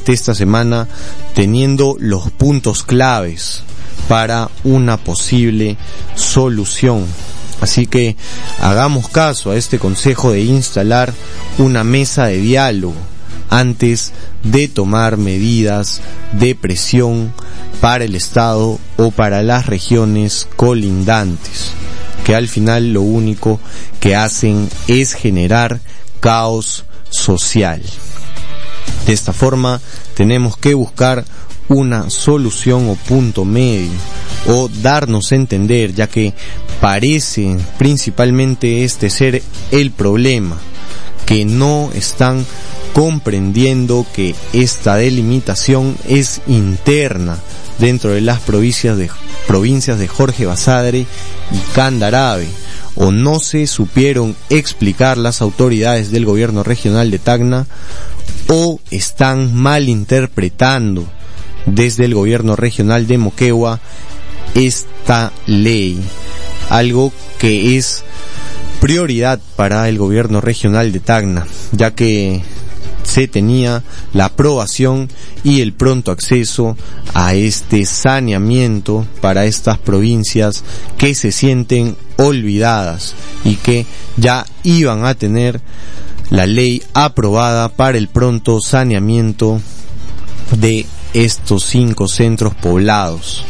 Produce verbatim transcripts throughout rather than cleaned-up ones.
durante esta semana teniendo los puntos claves para una posible solución. Así que hagamos caso a este consejo de instalar una mesa de diálogo antes de tomar medidas de presión para el Estado o para las regiones colindantes, que al final lo único que hacen es generar caos social. De esta forma tenemos que buscar una solución o punto medio, o darnos a entender, ya que parece principalmente este ser el problema, que no están comprendiendo que esta delimitación es interna dentro de las provincias de, provincias de Jorge Basadre y Candarave, o no se supieron explicar las autoridades del gobierno regional de Tacna, o están malinterpretando desde el gobierno regional de Moquegua esta ley, algo que es prioridad para el gobierno regional de Tacna, ya que se tenía la aprobación y el pronto acceso a este saneamiento para estas provincias que se sienten olvidadas y que ya iban a tener la ley aprobada para el pronto saneamiento de estos cinco centros poblados,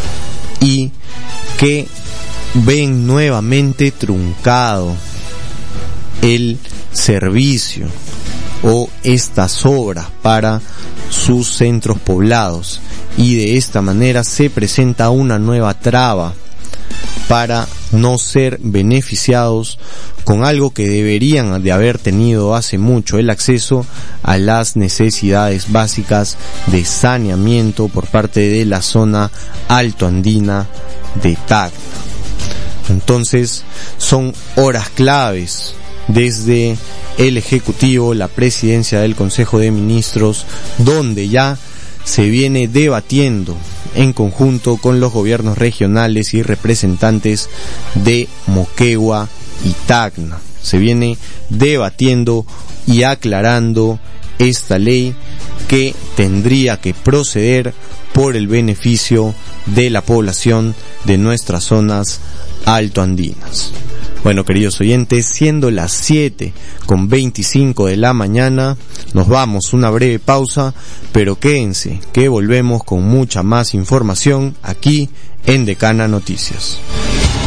y que ven nuevamente truncado el servicio o estas obras para sus centros poblados, y de esta manera se presenta una nueva traba para no ser beneficiados con algo que deberían de haber tenido hace mucho, el acceso a las necesidades básicas de saneamiento por parte de la zona altoandina de Tacna. Entonces son horas claves desde el Ejecutivo, la Presidencia del Consejo de Ministros, donde ya se viene debatiendo en conjunto con los gobiernos regionales y representantes de Moquegua y Tacna. Se viene debatiendo y aclarando esta ley que tendría que proceder por el beneficio de la población de nuestras zonas altoandinas. Bueno, queridos oyentes, siendo las siete con veinticinco de la mañana, nos vamos una breve pausa, pero quédense que volvemos con mucha más información aquí en Decana Noticias.